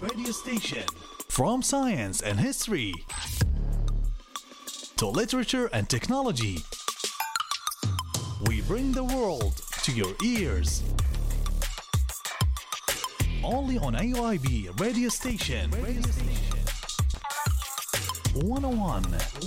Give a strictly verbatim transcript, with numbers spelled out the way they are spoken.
radio station. From science and history to literature and technology, we bring the world to your ears. Only on A Y B radio station. Radio station. one oh one